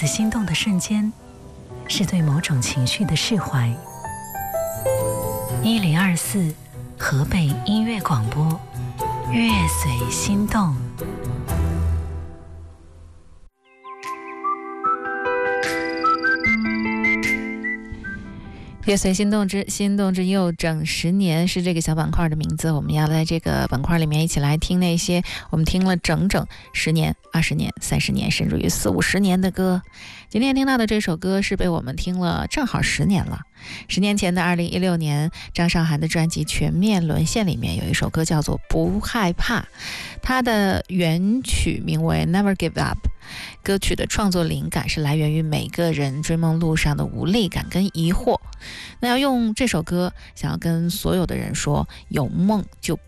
次心动的瞬间，是对某种情绪的释怀。1024河北音乐广播，乐随心动。 乐随心动之又整10年是这个小板块的名字。我们要在这个板块里面一起来听那些我们听了整整10年、20年、30年，甚至于40、50年的歌。今天听到的这首歌是被我们听了正好10年了。10年前的2016年，张韶涵的专辑《全面沦陷》里面有一首歌叫做《不害怕》，它的原曲名为 Never Give Up。歌曲的创作灵感是来源于每个人追梦路上的无力感跟疑惑。那要用这首歌想要跟所有的人说，有梦就